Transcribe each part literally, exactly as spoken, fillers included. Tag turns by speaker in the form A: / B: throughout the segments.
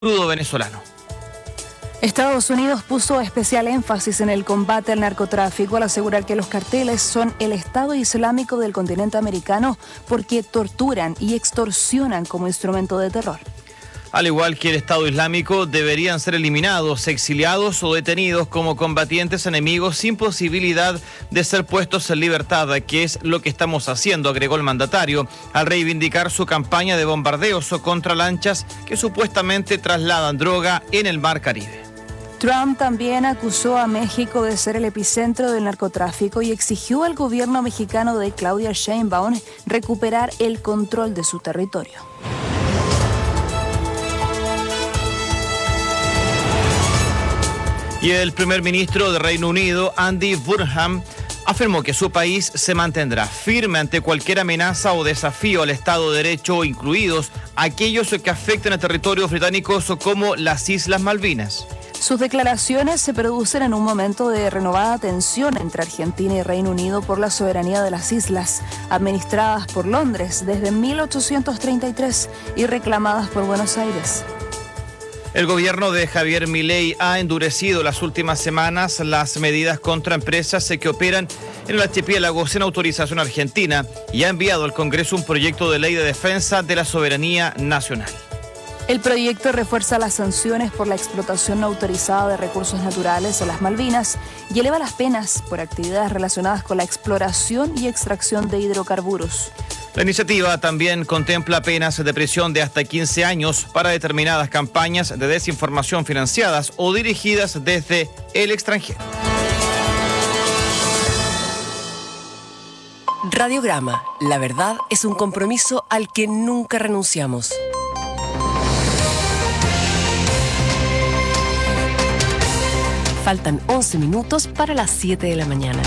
A: crudo venezolano.
B: Estados Unidos puso especial énfasis en el combate al narcotráfico al asegurar que los carteles son el Estado Islámico del continente americano porque torturan y extorsionan como instrumento de terror.
A: Al igual que el Estado Islámico, deberían ser eliminados, exiliados o detenidos como combatientes enemigos sin posibilidad de ser puestos en libertad, que es lo que estamos haciendo, agregó el mandatario, al reivindicar su campaña de bombardeos contra lanchas que supuestamente trasladan droga en el Mar Caribe.
B: Trump también acusó a México de ser el epicentro del narcotráfico y exigió al gobierno mexicano de Claudia Sheinbaum recuperar el control de su territorio.
A: Y el primer ministro de Reino Unido, Andy Burnham, afirmó que su país se mantendrá firme ante cualquier amenaza o desafío al Estado de Derecho, incluidos aquellos que afecten a territorios británicos como las Islas Malvinas.
B: Sus declaraciones se producen en un momento de renovada tensión entre Argentina y Reino Unido por la soberanía de las islas, administradas por Londres desde mil ochocientos treinta y tres y reclamadas por Buenos Aires.
A: El gobierno de Javier Milei ha endurecido las últimas semanas las medidas contra empresas que operan en el archipiélago sin autorización argentina y ha enviado al Congreso un proyecto de ley de defensa de la soberanía nacional.
B: El proyecto refuerza las sanciones por la explotación no autorizada de recursos naturales en las Malvinas y eleva las penas por actividades relacionadas con la exploración y extracción de hidrocarburos.
A: La iniciativa también contempla penas de prisión de hasta quince años para determinadas campañas de desinformación financiadas o dirigidas desde el extranjero.
C: Radiograma. La verdad es un compromiso al que nunca renunciamos. Faltan once minutos para las siete de la mañana.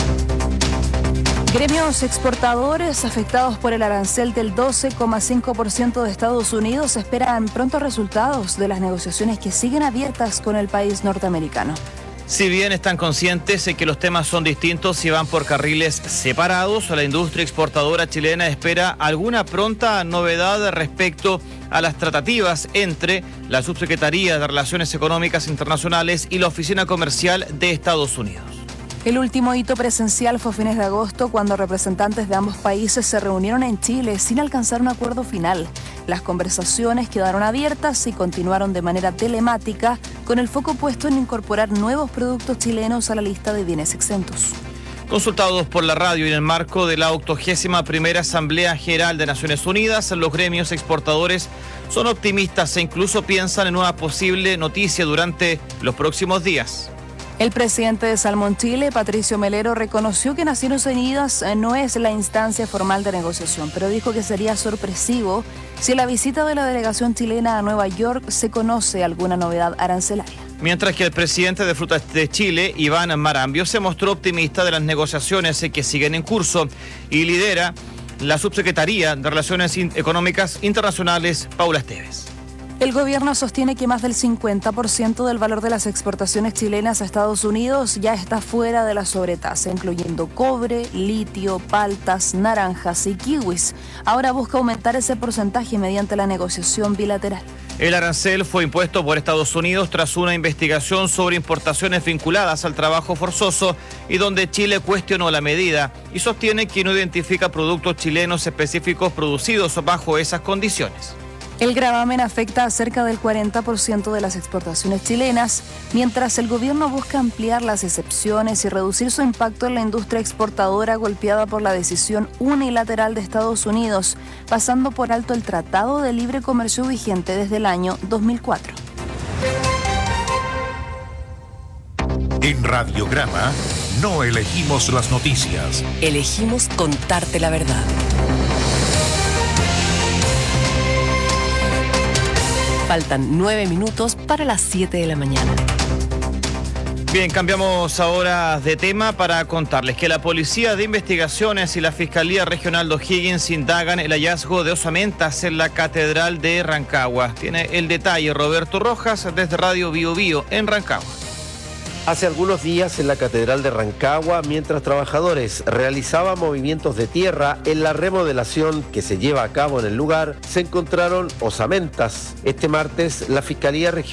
B: Gremios exportadores afectados por el arancel del doce coma cinco por ciento de Estados Unidos esperan prontos resultados de las negociaciones que siguen abiertas con el país norteamericano.
A: Si bien están conscientes de que los temas son distintos y van por carriles separados, la industria exportadora chilena espera alguna pronta novedad respecto a las tratativas entre la Subsecretaría de Relaciones Económicas Internacionales y la Oficina Comercial de Estados Unidos.
B: El último hito presencial fue a fines de agosto, cuando representantes de ambos países se reunieron en Chile sin alcanzar un acuerdo final. Las conversaciones quedaron abiertas y continuaron de manera telemática, con el foco puesto en incorporar nuevos productos chilenos a la lista de bienes exentos.
A: Consultados por la radio y en el marco de la octogésima primera Asamblea General de Naciones Unidas, los gremios exportadores son optimistas e incluso piensan en una posible noticia durante los próximos días.
B: El presidente de Salmón Chile, Patricio Melero, reconoció que Naciones Unidas no es la instancia formal de negociación, pero dijo que sería sorpresivo si en la visita de la delegación chilena a Nueva York se conoce alguna novedad arancelaria.
A: Mientras que el presidente de Frutas de Chile, Iván Marambio, se mostró optimista de las negociaciones que siguen en curso y lidera la Subsecretaría de Relaciones Económicas Internacionales, Paula Esteves.
B: El gobierno sostiene que más del cincuenta por ciento del valor de las exportaciones chilenas a Estados Unidos ya está fuera de la sobretasa, incluyendo cobre, litio, paltas, naranjas y kiwis. Ahora busca aumentar ese porcentaje mediante la negociación bilateral.
A: El arancel fue impuesto por Estados Unidos tras una investigación sobre importaciones vinculadas al trabajo forzoso y donde Chile cuestionó la medida y sostiene que no identifica productos chilenos específicos producidos bajo esas condiciones.
B: El gravamen afecta a cerca del cuarenta por ciento de las exportaciones chilenas, mientras el gobierno busca ampliar las excepciones y reducir su impacto en la industria exportadora golpeada por la decisión unilateral de Estados Unidos, pasando por alto el Tratado de Libre Comercio vigente desde el año dos mil cuatro.
D: En Radiograma no elegimos las noticias.
C: Elegimos contarte la verdad. Faltan nueve minutos para las siete de la mañana.
A: Bien, cambiamos ahora de tema para contarles que la Policía de Investigaciones y la Fiscalía Regional de O'Higgins indagan el hallazgo de osamentas en la Catedral de Rancagua. Tiene el detalle Roberto Rojas desde Radio Bio Bio en Rancagua.
E: Hace algunos días en la Catedral de Rancagua, mientras trabajadores realizaban movimientos de tierra en la remodelación que se lleva a cabo en el lugar, se encontraron osamentas. Este martes, la Fiscalía Regional